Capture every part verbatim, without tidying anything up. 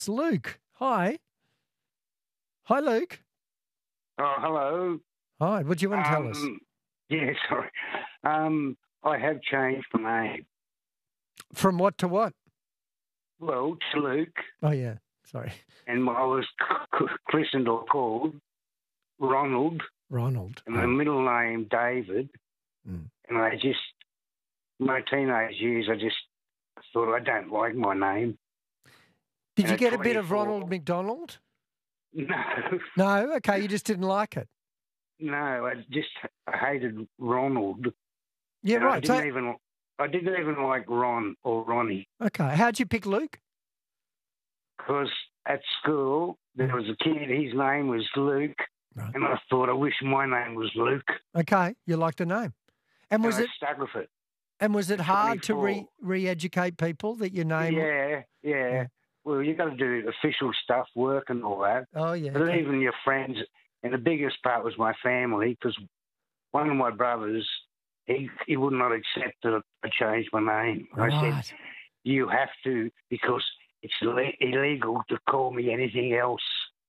It's Luke. Hi. Hi, Luke. Oh, hello. Hi. What do you want to tell us? Um, yeah, sorry. Um, I have changed my name. From what to what? Well, to Luke, Oh, yeah. Sorry. and I was c- c- christened or called Ronald, Ronald. and my Oh. middle name David. Mm. And I just, my teenage years, I just thought I don't like my name. Did And you at get a bit of twenty-four Ronald McDonald? No, No? Okay, you just didn't like it. no, I just I hated Ronald. Yeah, And I right. didn't So, even, I didn't even like Ron or Ronnie. okay. How'd you pick Luke? Because at school there was a kid, his name was Luke, Right. and I thought I wish my name was Luke, Okay, you liked the name. And was and I it stuck with it. and was it hard to re twenty-four. re-educate people that your name? Yeah, yeah, Yeah. Well, you got to do official stuff, work and all that. Oh, yeah. But Okay. even your friends, and the biggest part was my family, because one of my brothers, he he would not accept that I changed my name. I Right. said, you have to, because it's ille- illegal to call me anything else.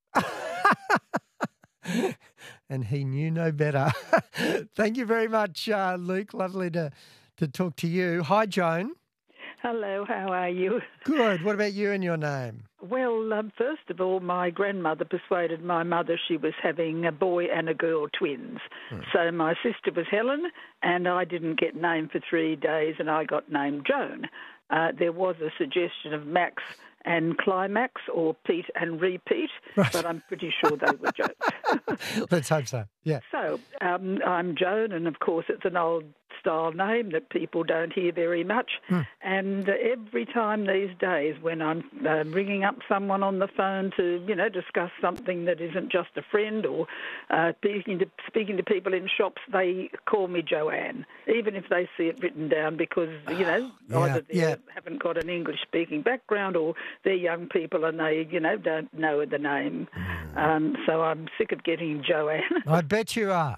And he knew no better. Thank you very much, uh, Luke. Lovely to, to talk to you. Hi, Joan. Hello, how are you? Good. What about you and your name? Well, um, first of all, my grandmother persuaded my mother she was having a boy and a girl twins. Hmm. So my sister was Helen, and I didn't get named for three days, and I got named Joan. Uh, there was a suggestion of Max and Climax or Pete and Repeat, Right. but I'm pretty sure they were jokes. Let's hope so. Yeah. So um, I'm Joan, and of course it's an old style name that people don't hear very much. Hmm. And uh, every time these days when I'm uh, ringing up someone on the phone to, you know, discuss something that isn't just a friend or uh, speaking to speaking to people in shops, they call me Joanne, even if they see it written down because, you know, Yeah, either they yeah. haven't got an English-speaking background or they're young people and they, you know, don't know the name. Hmm. Um, so I'm sick of getting Joanne. I bet you are.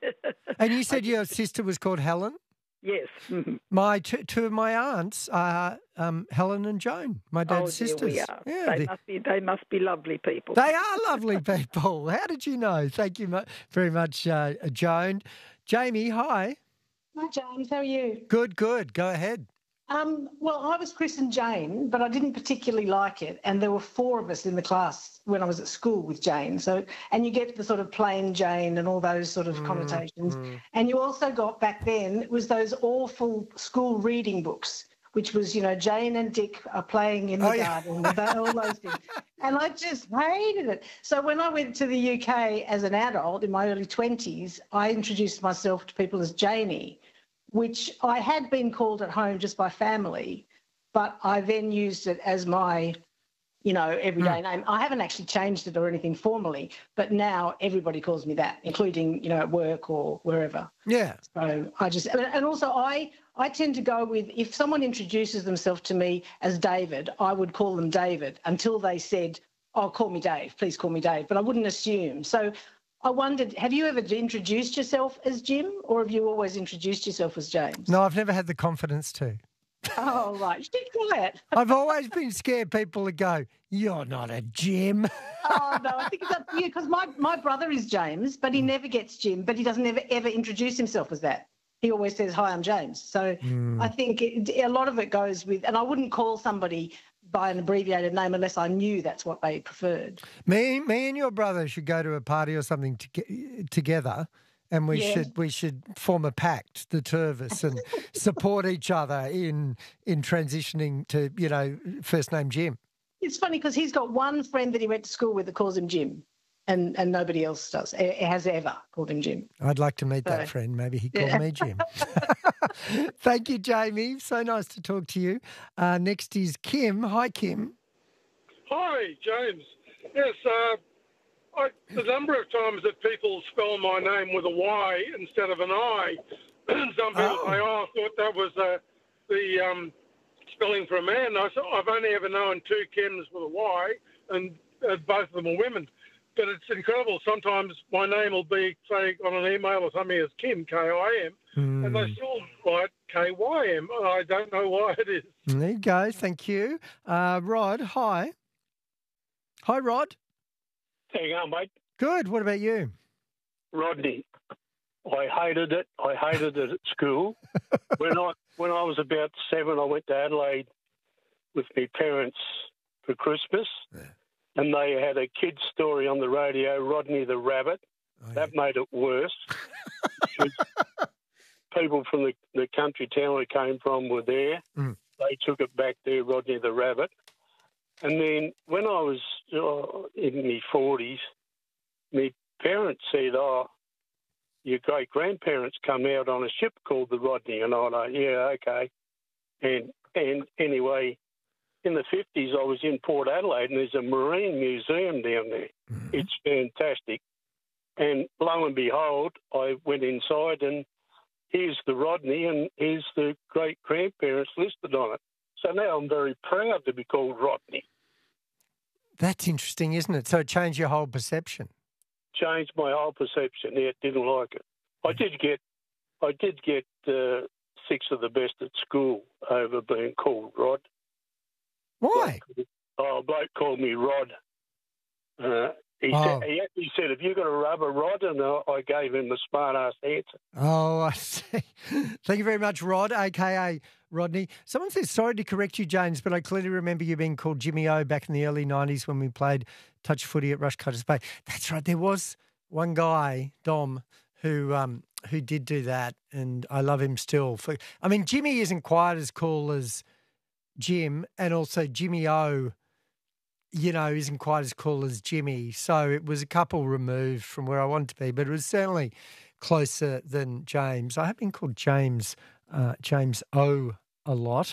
And you said your sister was called Helen? Yes. Mhm. My two, two of my aunts are um, Helen and Joan, my dad's Oh, there sisters. we are. Yeah, they they, must be. They must be lovely people. they are lovely people. How did you know? Thank you mu- very much, uh, Joan. Jamie, hi. Hi, James. How are you? Good, good. Go ahead. Um, well, I was christened Jane, but I didn't particularly like it. And there were four of us in the class when I was at school with Jane. So, and you get the sort of plain Jane and all those sort of connotations. mm. And you also got back then, it was those awful school reading books, which was, you know, Jane and Dick are playing in the Oh, yeah. garden, and all those things. And I just hated it. So when I went to the U K as an adult in my early twenties, I introduced myself to people as Janie, which I had been called at home just by family, but I then used it as my, you know, everyday name. I haven't actually changed it or anything formally, but now everybody calls me that, including, you know, at work or wherever. Yeah. So I just, and also I, I tend to go with, if someone introduces themselves to me as David, I would call them David until they said, oh, call me Dave, please call me Dave, but I wouldn't assume. So I wondered, have you ever introduced yourself as Jim or have you always introduced yourself as James? No, I've never had the confidence to. Oh, right. Keep quiet. I've always been scared people would go, you're not a Jim. Oh, no, I think it's up to you because my, my brother is James, but he never gets Jim, but he doesn't ever, ever introduce himself as that. He always says, hi, I'm James. So Mm. I think it, a lot of it goes with, and I wouldn't call somebody by an abbreviated name unless I knew that's what they preferred. Me, me and your brother should go to a party or something to, together, and we Yeah. should we should form a pact, the two of us, and support each other in in transitioning to, you know, first name Jim. It's funny because he's got one friend that he went to school with that calls him Jim, and, and nobody else does, It has ever called him Jim. I'd like to meet that So, friend. Maybe he called yeah. me Jim. Thank you, Jamie. So nice to talk to you. Uh, next is Kim. Hi, Kim. Hi, James. Yes, uh, I, the number of times that people spell my name with a Y instead of an I, some people Oh. say, oh, I thought that was uh, the um, spelling for a man. I said, I've only ever known two Kims with a Y, and uh, both of them are women. But it's incredible. Sometimes my name will be, say, on an email or something as Kim, K I M, and they still write K Y M. I don't know why it is. There you go. Thank you. Uh, Rod, hi. Hi, Rod. How you going, mate? Good. What about you? Rodney. I hated it. I hated it at school. when I when I was about seven, I went to Adelaide with my parents for Christmas, yeah. and they had a kid's story on the radio, Rodney the Rabbit. Oh, that yeah. made it worse. People from the, the country town we came from were there. Mm. They took it back there, Rodney the Rabbit. And then when I was uh, in my forties, my parents said, oh, your great-grandparents come out on a ship called the Rodney. And I was like, yeah, okay. And and anyway, in the fifties, I was in Port Adelaide, and there's a marine museum down there. Mm-hmm. It's fantastic. And lo and behold, I went inside, and here's the Rodney, and here's the great-grandparents listed on it. So now I'm very proud to be called Rodney. That's interesting, isn't it? So it changed your whole perception. Changed my whole perception. Yeah, didn't like it. I did get, I did get uh, six of the best at school over being called Rod. Why? Oh, a bloke called me Rod. Uh, he, oh. said, he actually said, "Have you got a rubber rod?" And uh, I gave him a smart-ass answer. Oh, I see. Thank you very much, Rod, a k a. Rodney. Someone says, sorry to correct you, James, but I clearly remember you being called Jimmy O back in the early nineties when we played touch footy at Rushcutters Bay. That's right. There was one guy, Dom, who um, who did do that, and I love him still. For, I mean, Jimmy isn't quite as cool as Jim, and also Jimmy O, you know, isn't quite as cool as Jimmy. So it was a couple removed from where I wanted to be, but it was certainly closer than James. I have been called James Uh, James O a lot.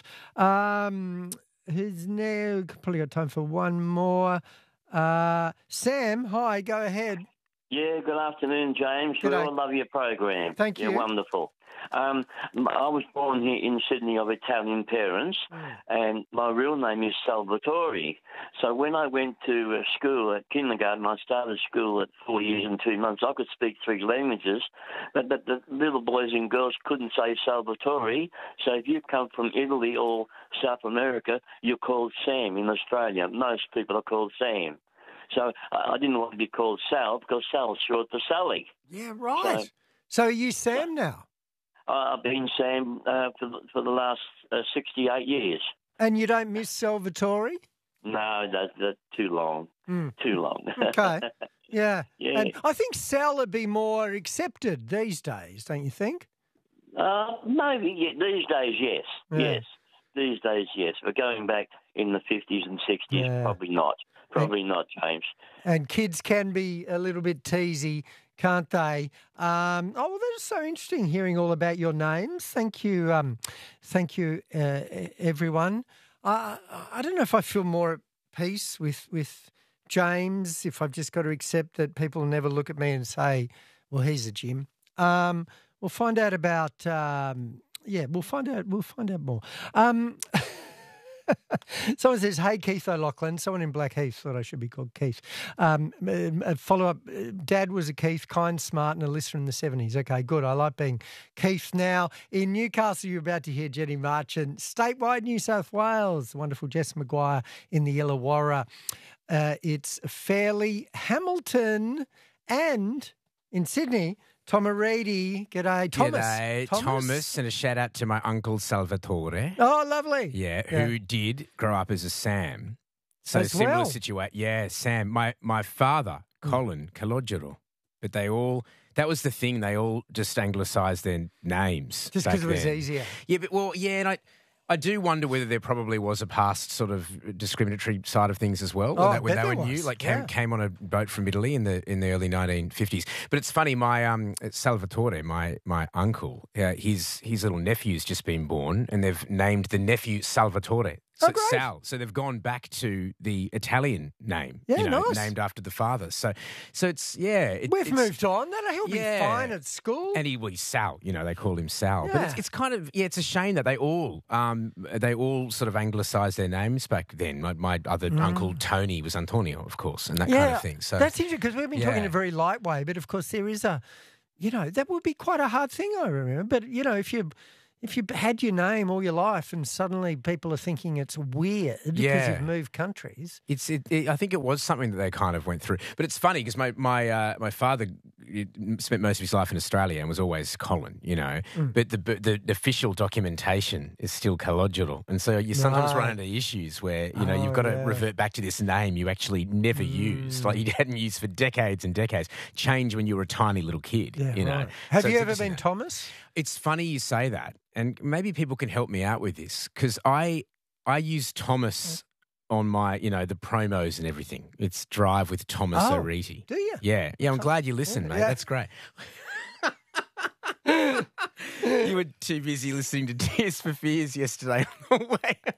Um, who's now probably got time for one more. Uh, Sam, hi, go ahead. Yeah, good afternoon, James. We all love your program. Thank you. You're wonderful. Um, I was born here in Sydney of Italian parents, and my real name is Salvatore. So when I went to uh, school at kindergarten, I started school at four years and two months. I could speak three languages, but, but the little boys and girls couldn't say Salvatore. So if you come from Italy or South America, you're called Sam in Australia. Most people are called Sam. So I didn't want to be called Sal because Sal's short for Sally. Yeah, right. So, so are you Sam now? I've been Sam uh, for, the, for the last uh, sixty-eight years. And you don't miss Salvatore? No, that's that too long. Mm. Too long. Okay. Yeah. Yeah. And I think Sal would be more accepted these days, don't you think? Uh, maybe. Yeah, these days, yes. Yeah. Yes. These days, yes. But going back in the fifties and sixties, yeah. probably not. Probably and, not, James. And kids can be a little bit teasy, can't they? Um, oh, well, that is so interesting hearing all about your names. Thank you, um, thank you, uh, everyone. Uh, I don't know if I feel more at peace with with James, if I've just got to accept that people will never look at me and say, "Well, he's a Jim." Um, we'll find out about. Um, yeah, we'll find out. We'll find out more. Um, Someone says, hey, Keith O'Loughlin. Someone in Blackheath thought I should be called Keith. Um, a follow-up, Dad was a Keith, kind, smart and a listener in the seventies. Okay, good. I like being Keith. Now, in Newcastle, you're about to hear Jenny Marchant. Statewide New South Wales, the wonderful Jess Maguire in the Illawarra. Uh, it's Fairleigh, Hamilton, and in Sydney, Tom Aridi. G'day, Thomas. G'day, Thomas. Thomas, and a shout out to my uncle Salvatore. Oh, lovely. Yeah, yeah. who did grow up as a Sam. So as similar well. situation. Yeah, Sam. My my father, Colin mm. Calogero. But they all, that was the thing, they all just anglicised their names. Just because it was easier. Yeah, but well, yeah, and I I do wonder whether there probably was a past sort of discriminatory side of things as well. Oh, when, that, when I bet they there were was. new, like yeah. came, came on a boat from Italy in the in the early nineteen fifties. But it's funny, my um Salvatore, my my uncle, uh, his his little nephew's just been born, and they've named the nephew Salvatore. So oh, great. Sal. So they've gone back to the Italian name, yeah, you know, nice. named after the father. So, so it's yeah. It, We've it's, moved on. That he'll yeah. be fine at school. And he was Sal. You know, they called him Sal. Yeah. But it's, it's kind of yeah. It's a shame that they all um they all sort of anglicised their names back then. My, my other Mm. uncle Tony was Antonio, of course, and that yeah, kind of thing. So that's interesting because we've been yeah. talking in a very light way, but of course there is a, you know, that would be quite a hard thing. I remember, but you know, if you. if you had your name all your life and suddenly people are thinking it's weird because Yeah. you've moved countries. It's. It, it, I think it was something that they kind of went through. But it's funny because my my uh, my father spent most of his life in Australia and was always Colin, you know. Mm. But the, the the official documentation is still Kalodjadal, and so you sometimes Right. run into issues where you know Oh, you've got to yeah. revert back to this name you actually never used, like you hadn't used for decades and decades. Change when you were a tiny little kid, Yeah, you know. right. Have So you it's ever interesting been that- Thomas? It's funny you say that, and maybe people can help me out with this because I I use Thomas on my, you know, the promos and everything. It's Drive with Thomas Oh, O'Reilly. do you? Yeah, yeah. I'm glad you listened, mate. yeah. That's great. You were too busy listening to Tears for Fears yesterday on the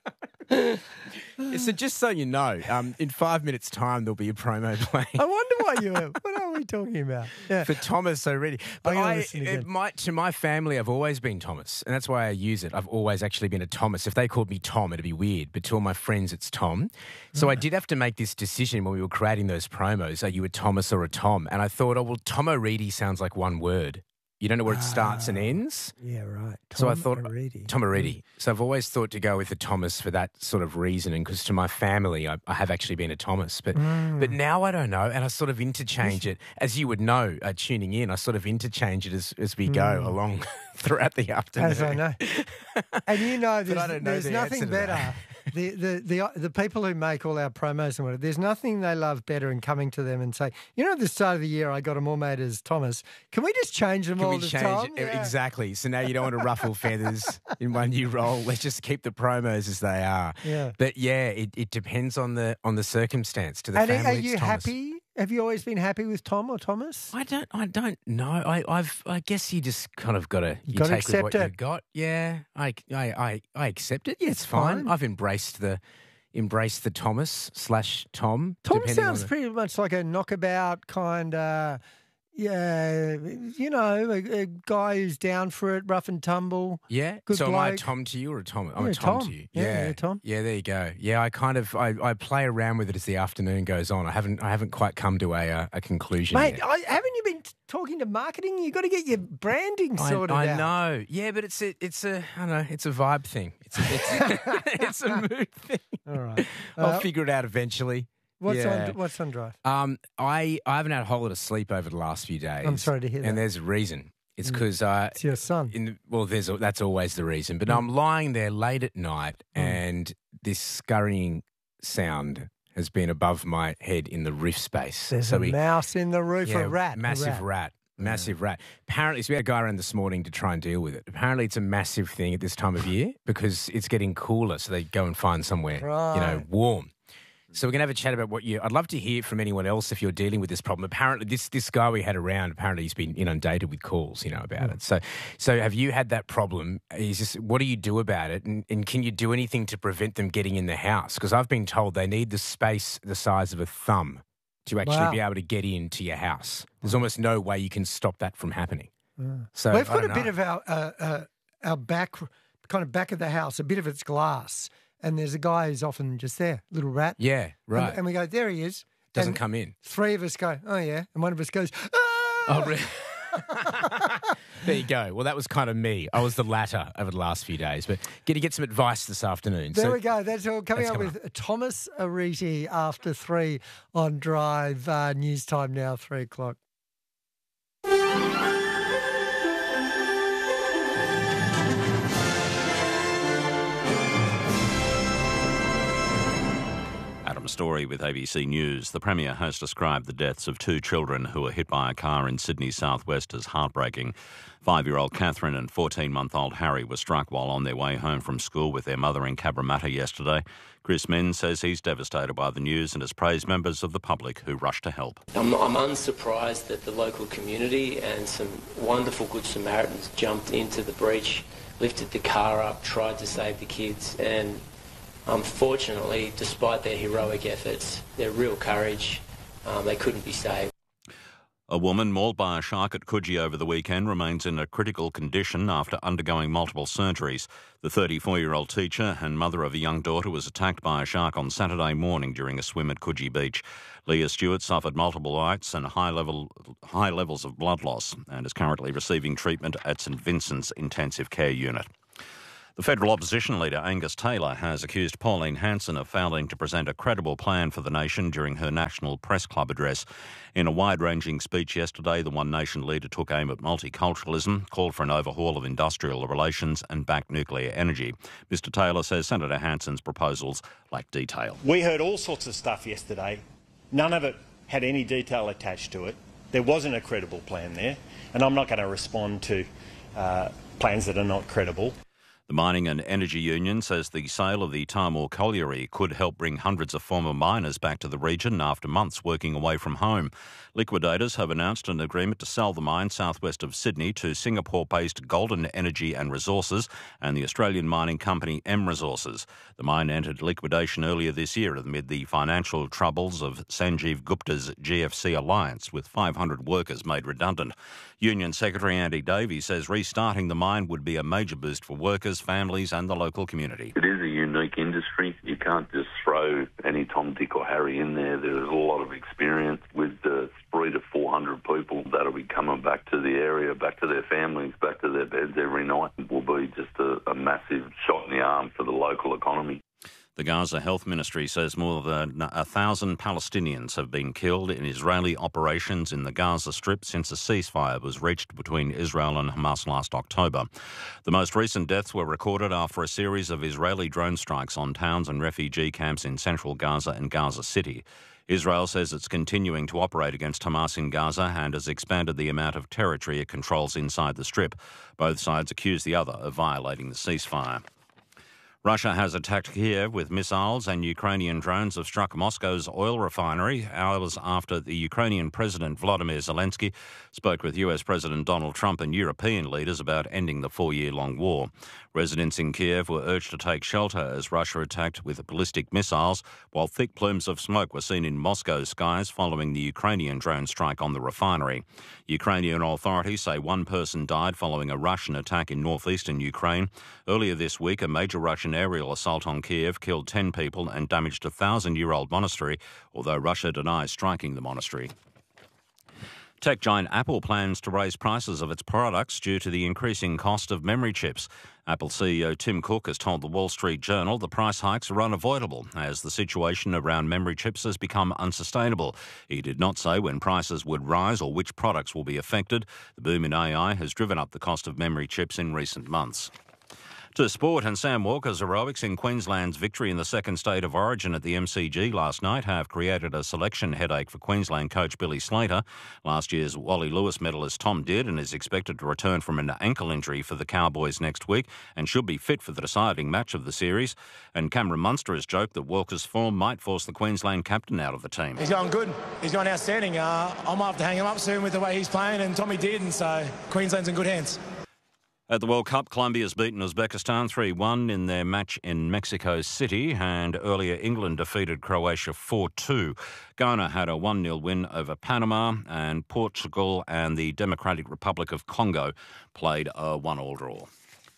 way. So just so you know, um, in five minutes' time there'll be a promo playing. I wonder why you were. What are we talking about? Yeah. For Thomas already. But I'm gonna I, listen again. it might, to my family, I've always been Thomas, and that's why I use it. I've always actually been a Thomas. If they called me Tom, it'd be weird, but to all my friends, it's Tom. So I did have to make this decision when we were creating those promos. Are you a Thomas or a Tom? And I thought, oh, well, Tom O'Reilly sounds like one word. You don't know where it starts and ends. Yeah, right. So I Tom thought O'Reilly. Tom O'Reilly. So I've always thought to go with the Thomas for that sort of reason, and because to my family, I, I have actually been a Thomas. But Mm. but now I don't know, and I sort of interchange it, as you would know, uh, tuning in. I sort of interchange it as, as we go along throughout the afternoon. Mm. As I know. And you know, there's, I don't know there's the nothing answer to that. better. The, the the the people who make all our promos and whatever, there's nothing they love better in coming to them and say, you know, at the start of the year, I got them all made as Thomas. Can we just change them Can all we to change Tom? it? Yeah. Exactly. So now you don't want to ruffle feathers in my new role. Let's just keep the promos as they are. Yeah. But yeah, it, it depends on the on the circumstance. To the And family, are it's you Thomas. happy? Have you always been happy with Tom or Thomas? I don't. I don't know. I. I've. I guess you just kind of got to. You gotta take with what accept you it. got. Yeah. I. I. I. I accept it. Yeah, it's fine. Fine. I've embraced the. Embraced the Thomas slash Tom. Tom depending on sounds the- pretty much like a knockabout kind of, yeah, you know, a, a guy who's down for it, rough and tumble. Yeah. Good so am I a bloke. Tom to you or a Tom? I'm Yeah, a Tom, Tom. to you. Yeah, Yeah. yeah, Tom. Yeah. There you go. Yeah. I kind of. I, I play around with it as the afternoon goes on. I haven't. I haven't quite come to a uh, a conclusion Mate, yet. I, haven't you been t- talking to marketing? You've got to get your branding I, sorted I out. know. Yeah, but it's a. It's a. I don't know. It's a vibe thing. It's a. It's, it's a mood thing. All right. I'll Uh, figure it out eventually. What's Yeah. on What's on drive? Um, I, I haven't had a whole lot of sleep over the last few days. I'm sorry to hear that. And there's a reason. It's because uh, It's your son. in the, well, there's a, that's always the reason. Mm. But I'm lying there late at night, and this scurrying sound has been above my head in the roof space. There's so a we, mouse in the roof. yeah, a rat. a massive rat. Massive rat. Apparently, so we had a guy around this morning to try and deal with it. Apparently, it's a massive thing at this time of year because it's getting cooler, so they go and find somewhere, you know, Right. warm. So we're going to have a chat about what you... I'd love to hear from anyone else if you're dealing with this problem. Apparently, this this guy we had around, apparently he's been inundated with calls, you know, about it. So so have you had that problem? Is this, what do you do about it? And, and can you do anything to prevent them getting in the house? Because I've been told they need the space the size of a thumb to actually Wow. be able to get into your house. There's almost no way you can stop that from happening. So We've I got a don't bit know. of our uh, uh, our back, kind of back of the house. A bit of it's glass, and there's a guy who's often just there, little rat. Yeah, And- right. And, we go, there he is. Doesn't And come in. Three of us go, oh yeah, and one of us goes, ah! Oh, really? There you go. Well, that was kind of me. I was the latter over the last few days. But get to get some advice this afternoon. There So- we go. That's all coming That's up coming with Thomas O'Reilly after three on Drive. Uh, news time now, three o'clock. Adam Story with A B C News. The Premier has described the deaths of two children who were hit by a car in Sydney's southwest as heartbreaking. Five-year-old Catherine and fourteen-month-old Harry were struck while on their way home from school with their mother in Cabramatta yesterday. Chris Menz says he's devastated by the news and has praised members of the public who rushed to help. I'm, I'm unsurprised that the local community and some wonderful Good Samaritans jumped into the breach, lifted the car up, tried to save the kids, and unfortunately, despite their heroic efforts, their real courage, um, they couldn't be saved. A woman mauled by a shark at Coogee over the weekend remains in a critical condition after undergoing multiple surgeries. The thirty-four-year-old teacher and mother of a young daughter was attacked by a shark on Saturday morning during a swim at Coogee Beach. Leah Stewart suffered multiple bites and high level high levels of blood loss and is currently receiving treatment at St Vincent's Intensive Care Unit. The federal opposition leader Angus Taylor has accused Pauline Hanson of failing to present a credible plan for the nation during her National Press Club address. In a wide-ranging speech yesterday, the One Nation leader took aim at multiculturalism, called for an overhaul of industrial relations and backed nuclear energy. Mister Taylor says Senator Hanson's proposals lack detail. We heard all sorts of stuff yesterday. None of it had any detail attached to it. There wasn't a credible plan there, and I'm not going to respond to uh, plans that are not credible. The Mining and Energy Union says the sale of the Tahmoor Colliery could help bring hundreds of former miners back to the region after months working away from home. Liquidators have announced an agreement to sell the mine southwest of Sydney to Singapore-based Golden Energy and Resources and the Australian mining company M Resources. The mine entered liquidation earlier this year amid the financial troubles of Sanjeev Gupta's G F C Alliance, with five hundred workers made redundant. Union Secretary Andy Davies says restarting the mine would be a major boost for workers, families and the local community. It is a unique industry. You can't just throw any Tom, Dick or Harry in there. There's a lot of experience with uh, three to four hundred people that'll be coming back to the area, back to their families, back to their beds every night. It will be just a, a massive shot in the arm for the local economy. The Gaza Health Ministry says more than a thousand Palestinians have been killed in Israeli operations in the Gaza Strip since a ceasefire was reached between Israel and Hamas last October. The most recent deaths were recorded after a series of Israeli drone strikes on towns and refugee camps in central Gaza and Gaza City. Israel says it's continuing to operate against Hamas in Gaza and has expanded the amount of territory it controls inside the Strip. Both sides accuse the other of violating the ceasefire. Russia has attacked Kiev with missiles, and Ukrainian drones have struck Moscow's oil refinery hours after the Ukrainian President Volodymyr Zelensky spoke with U S President Donald Trump and European leaders about ending the four-year-long war. Residents in Kiev were urged to take shelter as Russia attacked with ballistic missiles, while thick plumes of smoke were seen in Moscow's skies following the Ukrainian drone strike on the refinery. Ukrainian authorities say one person died following a Russian attack in northeastern Ukraine. Earlier this week, a major Russian aerial assault on Kiev killed ten people and damaged a thousand-year-old monastery, although Russia denies striking the monastery. Tech giant Apple plans to raise prices of its products due to the increasing cost of memory chips. Apple C E O Tim Cook has told the Wall Street Journal the price hikes are unavoidable as the situation around memory chips has become unsustainable. He did not say when prices would rise or which products will be affected. The boom in A I has driven up the cost of memory chips in recent months. To sport, and Sam Walker's heroics in Queensland's victory in the second state of origin at the M C G last night have created a selection headache for Queensland coach Billy Slater. Last year's Wally Lewis medalist Tom Dearden is expected to return from an ankle injury for the Cowboys next week and should be fit for the deciding match of the series. And Cameron Munster has joked that Walker's form might force the Queensland captain out of the team. He's going good. He's going outstanding. Uh, I might have to hang him up soon with the way he's playing, and Tommy Dearden, so Queensland's in good hands. At the World Cup, Colombia's beaten Uzbekistan three one in their match in Mexico City, and earlier England defeated Croatia four two. Ghana had a one nil win over Panama, and Portugal and the Democratic Republic of Congo played a one all draw.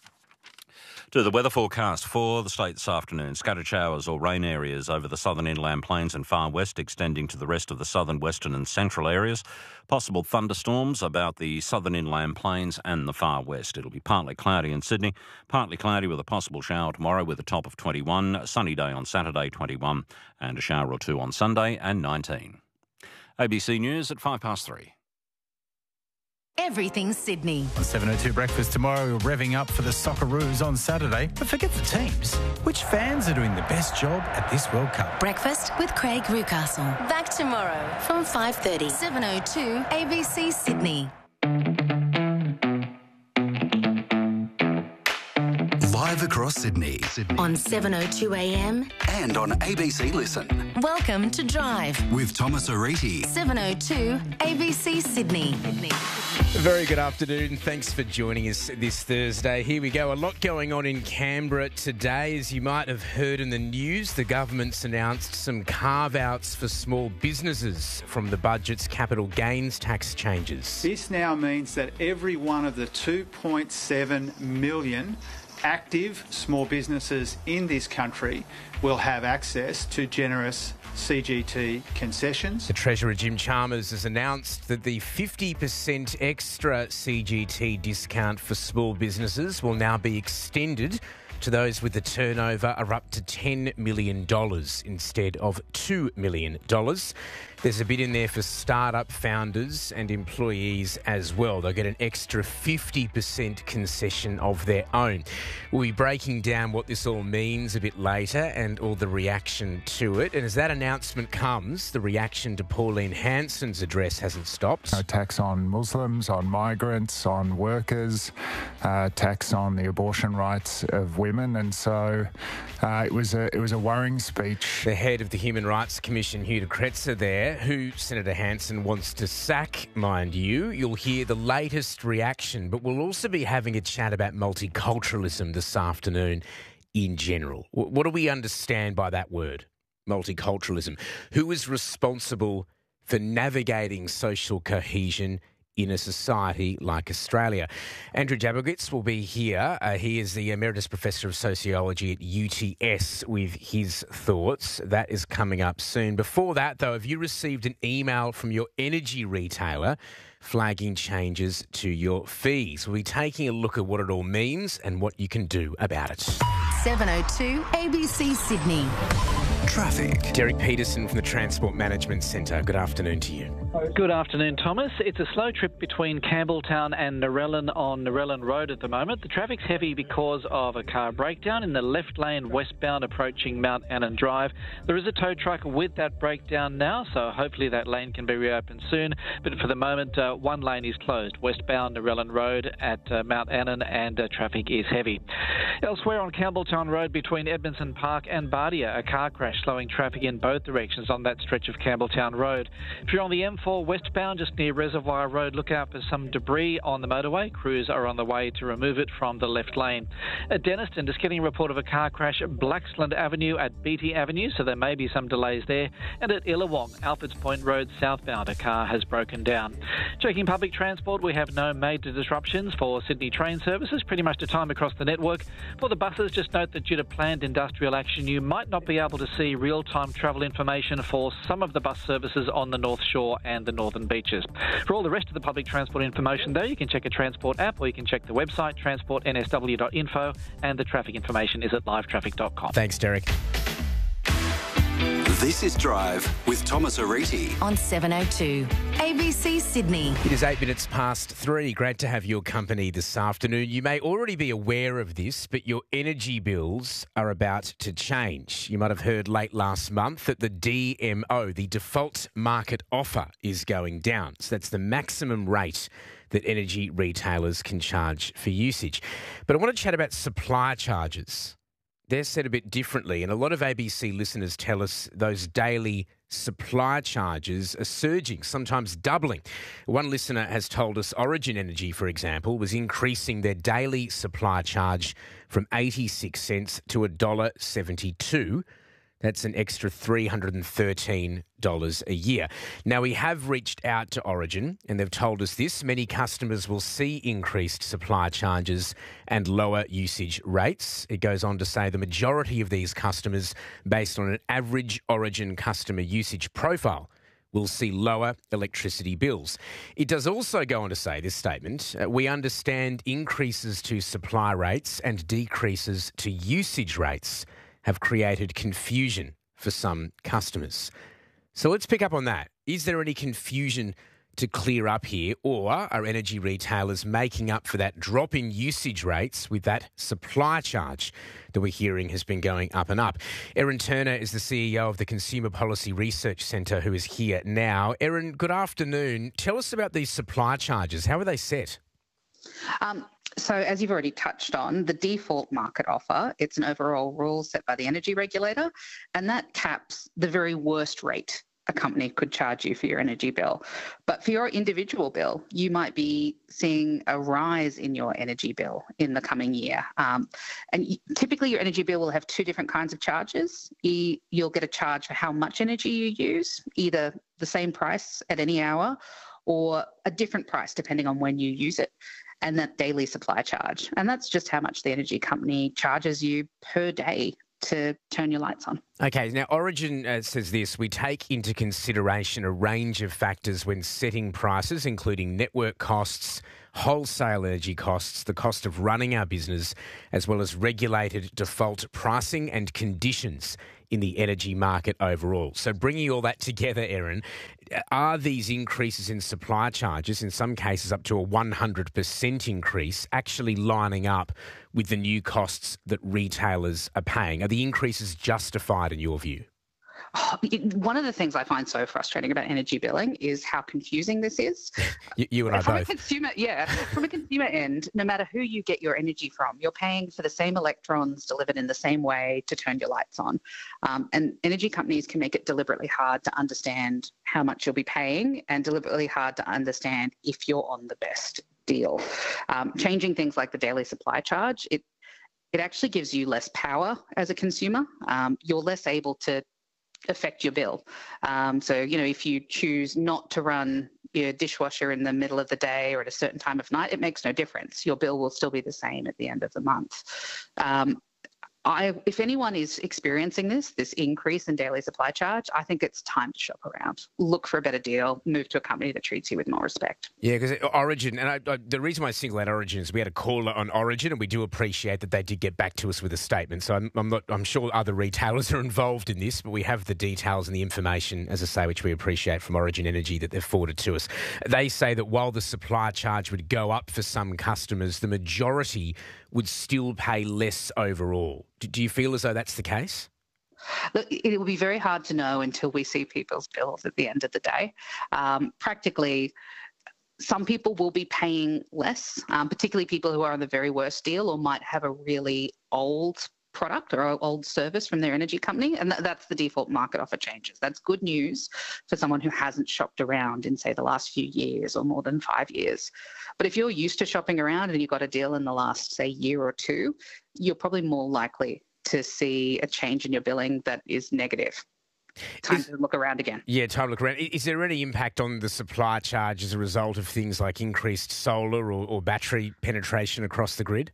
To the weather forecast for the state this afternoon. Scattered showers or rain areas over the southern inland plains and far west, extending to the rest of the southern, western and central areas. Possible thunderstorms about the southern inland plains and the far west. It'll be partly cloudy in Sydney, partly cloudy with a possible shower tomorrow with a top of twenty-one, a sunny day on Saturday, twenty-one, and a shower or two on Sunday and nineteen. A B C News at five past three. Everything Sydney. On seven oh two Breakfast tomorrow, we're revving up for the Socceroos on Saturday. But forget the teams. Which fans are doing the best job at this World Cup? Breakfast with Craig Rucastle. Back tomorrow from five thirty. seven oh two A B C Sydney. Live across Sydney. Sydney. On seven oh two A M. And on A B C Listen. Welcome to Drive. With Thomas Ariti. seven oh two A B C Sydney. Very good afternoon. Thanks for joining us this Thursday. Here we go. A lot going on in Canberra today. As you might have heard in the news, the government's announced some carve-outs for small businesses from the budget's capital gains tax changes. This now means that every one of the two point seven million active small businesses in this country will have access to generous C G T concessions. The Treasurer Jim Chalmers has announced that the fifty percent extra C G T discount for small businesses will now be extended to those with the turnover are up to ten million dollars instead of two million dollars. There's a bit in there for startup founders and employees as well. They'll get an extra fifty percent concession of their own. We'll be breaking down what this all means a bit later and all the reaction to it. And as that announcement comes, the reaction to Pauline Hanson's address hasn't stopped. No tax on Muslims, on migrants, on workers, uh, tax on the abortion rights of women. And so uh, it was a it was a worrying speech. The head of the Human Rights Commission, Hugh de Kretser, there, who Senator Hanson wants to sack, mind you. You'll hear the latest reaction, but we'll also be having a chat about multiculturalism this afternoon in general. What do we understand by that word, multiculturalism? Who is responsible for navigating social cohesion in a society like Australia? Andrew Jabogitz will be here. Uh, he is the Emeritus Professor of Sociology at U T S with his thoughts. That is coming up soon. Before that, though, have you received an email from your energy retailer flagging changes to your fees? We'll be taking a look at what it all means and what you can do about it. seven oh two A B C Sydney. Traffic. Derek Peterson from the Transport Management Centre. Good afternoon to you. Good afternoon, Thomas. It's a slow trip between Campbelltown and Narellan on Narellan Road at the moment. The traffic's heavy because of a car breakdown in the left lane westbound approaching Mount Annan Drive. There is a tow truck with that breakdown now, so hopefully that lane can be reopened soon. But for the moment, uh, one lane is closed, westbound Narellan Road at uh, Mount Annan, and uh, traffic is heavy. Elsewhere on Campbelltown Road between Edmondson Park and Bardia, a car crash slowing traffic in both directions on that stretch of Campbelltown Road. If you're on the M four westbound, just near Reservoir Road, look out for some debris on the motorway. Crews are on the way to remove it from the left lane. At Denniston, just getting a report of a car crash at Blaxland Avenue at Beatty Avenue, so there may be some delays there. And at Illawong, Alfords Point Road southbound, a car has broken down. Checking public transport, we have no major disruptions for Sydney train services, pretty much the time across the network. For the buses, just note that due to planned industrial action, you might not be able to see real-time travel information for some of the bus services on the North Shore and the Northern Beaches. For all the rest of the public transport information, though, you can check a Transport app or you can check the website transport n s w dot info, and the traffic information is at live traffic dot com. Thanks, Derek. This is Drive with Thomas Ariti on seven oh two A B C Sydney. It is eight minutes past three. Great to have your company this afternoon. You may already be aware of this, but your energy bills are about to change. You might have heard late last month that the D M O, the default market offer, is going down. So that's the maximum rate that energy retailers can charge for usage. But I want to chat about supply charges. They're set a bit differently, and a lot of A B C listeners tell us those daily supply charges are surging, sometimes doubling. One listener has told us Origin Energy, for example, was increasing their daily supply charge from eighty-six cents to one dollar seventy-two. That's an extra three hundred thirteen dollars a year. Now, we have reached out to Origin and they've told us this. Many customers will see increased supply charges and lower usage rates. It goes on to say the majority of these customers, based on an average Origin customer usage profile, will see lower electricity bills. It does also go on to say, this statement, uh, we understand increases to supply rates and decreases to usage rates have created confusion for some customers. So let's pick up on that. Is there any confusion to clear up here, or are energy retailers making up for that drop in usage rates with that supply charge that we're hearing has been going up and up? Erin Turner is the C E O of the Consumer Policy Research Centre, who is here now. Erin, good afternoon. Tell us about these supply charges. How are they set? Um, So as you've already touched on, the default market offer, it's an overall rule set by the energy regulator, and that caps the very worst rate a company could charge you for your energy bill. But for your individual bill, you might be seeing a rise in your energy bill in the coming year. Um, and typically your energy bill will have two different kinds of charges. You'll get a charge for how much energy you use, either the same price at any hour or a different price depending on when you use it, and that daily supply charge. And that's just how much the energy company charges you per day to turn your lights on. Okay, now Origin uh, says this: we take into consideration a range of factors when setting prices, including network costs, wholesale energy costs, the cost of running our business, as well as regulated default pricing and conditions in the energy market overall. So bringing all that together, Erin, are these increases in supply charges, in some cases up to a one hundred percent increase, actually lining up with the new costs that retailers are paying? Are the increases justified in your view? Oh, one of the things I find so frustrating about energy billing is how confusing this is. You, you and I from both. A consumer, yeah, from a consumer end, no matter who you get your energy from, you're paying for the same electrons delivered in the same way to turn your lights on. Um, and energy companies can make it deliberately hard to understand how much you'll be paying and deliberately hard to understand if you're on the best deal. Um, changing things like the daily supply charge, it it actually gives you less power as a consumer. Um, you're less able to affect your bill. Um, so, you know, if you choose not to run your dishwasher in the middle of the day or at a certain time of night, it makes no difference. Your bill will still be the same at the end of the month. Um, I, if anyone is experiencing this, this increase in daily supply charge, I think it's time to shop around. Look for a better deal. Move to a company that treats you with more respect. Yeah, because Origin, and I, I, the reason why I single out Origin is we had a caller on Origin, and we do appreciate that they did get back to us with a statement. So I'm, I'm not, I'm sure other retailers are involved in this, but we have the details and the information, as I say, which we appreciate from Origin Energy that they've forwarded to us. They say that while the supply charge would go up for some customers, the majority would still pay less overall. Do, do you feel as though that's the case? Look, it will be very hard to know until we see people's bills at the end of the day. Um, practically, some people will be paying less, um, particularly people who are on the very worst deal or might have a really old product or old service from their energy company, and th- that's the default market offer changes. That's good news for someone who hasn't shopped around in, say, the last few years or more than five years. But if you're used to shopping around and you got a deal in the last, say, year or two, you're probably more likely to see a change in your billing that is negative. Time is, to look around again. Yeah, time to look around. Is there any impact on the supply charge as a result of things like increased solar or, or battery penetration across the grid?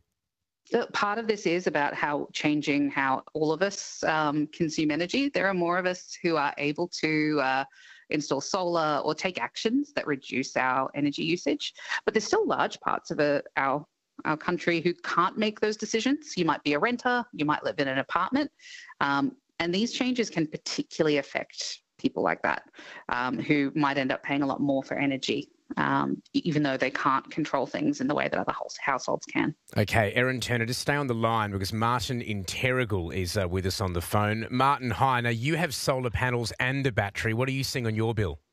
Part of this is about how changing how all of us um, consume energy. There are more of us who are able to uh, install solar or take actions that reduce our energy usage. But there's still large parts of a, our our country who can't make those decisions. You might be a renter, you might live in an apartment, um, and these changes can particularly affect people like that um, who might end up paying a lot more for energy. Um, even though they can't control things in the way that other households can. Okay, Erin Turner, just stay on the line because Martin in Terrigal is uh, with us on the phone. Martin, hi. Now, you have solar panels and a battery. What are you seeing on your bill?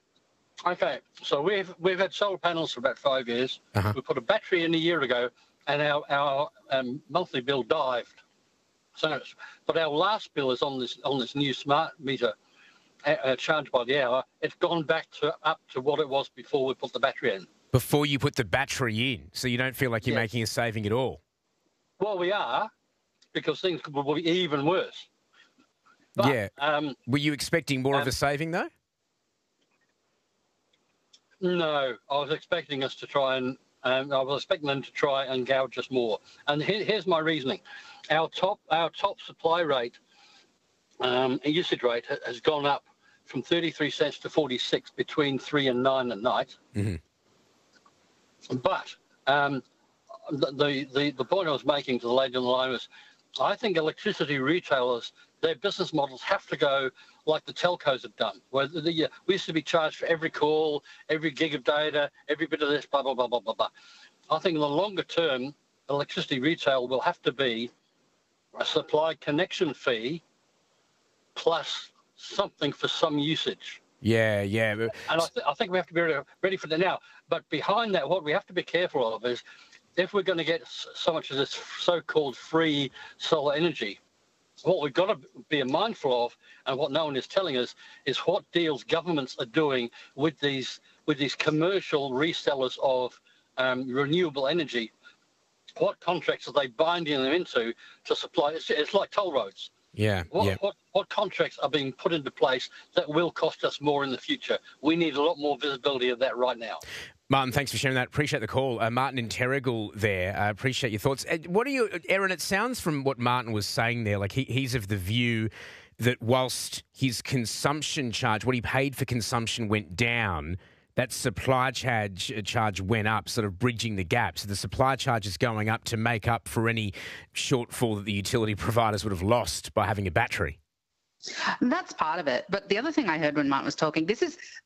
Okay, so we've we've had solar panels for about five years. Uh-huh. We put a battery in a year ago, and our, our um, monthly bill dived. So, but our last bill is on this on this new smart meter. Uh, charged by the hour, it's gone back to up to what it was before we put the battery in. Before you put the battery in, so you don't feel like you're yes. making a saving at all? Well, we are, because things will be even worse. But, yeah. Um, Were you expecting more um, of a saving, though? No, I was expecting us to try and, um, I was expecting them to try and gouge us more. And here, here's my reasoning. Our top, our top supply rate, um, usage rate has gone up from thirty-three cents to forty-six between three and nine at night. Mm-hmm. But um, the, the the point I was making to the lady on the line was, I think electricity retailers, their business models have to go like the telcos have done, where the, the, we used to be charged for every call, every gig of data, every bit of this, blah, blah, blah, blah, blah, blah. I think in the longer term, electricity retail will have to be a supply connection fee plus something for some usage. Yeah, yeah. And I, th- I think we have to be ready for that now. But behind that, what we have to be careful of is if we're going to get so much of this so-called free solar energy, what we've got to be mindful of, and what no one is telling us, is what deals governments are doing with these with these commercial resellers of um, renewable energy. What contracts are they binding them into to supply? It's, it's like toll roads. Yeah, what, yeah. What, what contracts are being put into place that will cost us more in the future? We need a lot more visibility of that right now. Martin, thanks for sharing that. Appreciate the call. Uh, Martin in Terrigal there. I uh, appreciate your thoughts. Uh, what are you, Erin, it sounds from what Martin was saying there, like he, he's of the view that whilst his consumption charge, what he paid for consumption went down, that supply charge charge went up, sort of bridging the gap. So the supply charge is going up to make up for any shortfall that the utility providers would have lost by having a battery. That's part of it. But the other thing I heard when Martin was talking, this is